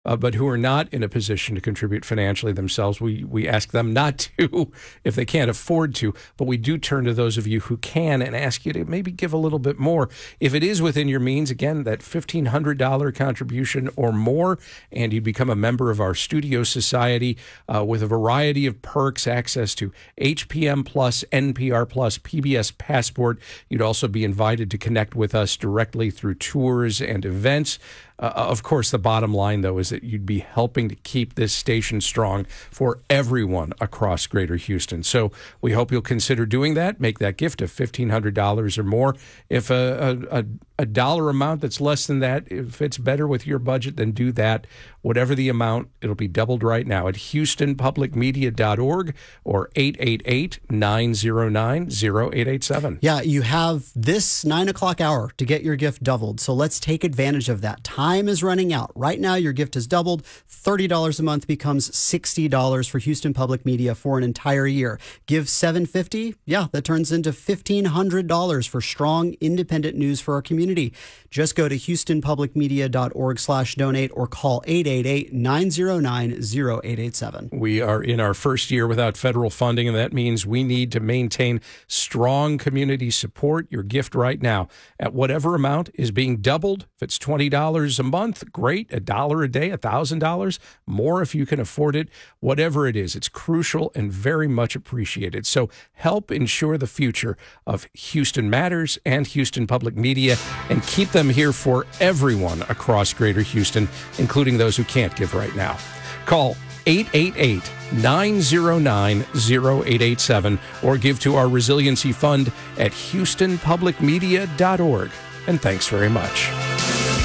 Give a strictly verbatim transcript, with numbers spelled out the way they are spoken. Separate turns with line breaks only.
uh, but who are not in a position to contribute financially themselves. We we ask them not to if they can't afford to, but we do turn to those of you who can and ask you to maybe give a little bit more. If it is within your means, again, that fifteen hundred dollars contribution or more, and you become a member of our Studio Society uh, with a variety of perks, access to H P M Plus, N P R Plus, P B S Passport. You'd also be invited to connect with us directly through tours and events. Uh, of course, the bottom line, though, is that you'd be helping to keep this station strong for everyone across Greater Houston. So we hope you'll consider doing that. Make that gift of fifteen hundred dollars or more. If a, a, a dollar amount that's less than that, if it's better with your budget, then do that. Whatever the amount, it'll be doubled right now at houston public media dot org or eight eight eight, nine zero nine, zero eight eight seven.
Yeah, you have this nine o'clock hour to get your gift doubled. So let's take advantage of that. Time is running out. Right now, your gift is doubled. thirty dollars a month becomes sixty dollars for Houston Public Media for an entire year. Give seven hundred fifty dollars. Yeah, that turns into fifteen hundred dollars for strong, independent news for our community. Just go to houston public media dot org slash donate or call eight eight eight, nine zero nine, zero eight eight seven.
We are in our first year without federal funding, and that means we need to maintain strong community support. Your gift right now at whatever amount is being doubled. If it's twenty dollars a month, great. A dollar a day, one thousand dollars, more if you can afford it. Whatever it is, it's crucial and very much appreciated. So help ensure the future of Houston Matters and Houston Public Media, and keep them here for everyone across Greater Houston, including those who can't give right now. Call eight eight eight, nine zero nine, zero eight eight seven or give to our Resiliency Fund at houston public media dot org. And thanks very much.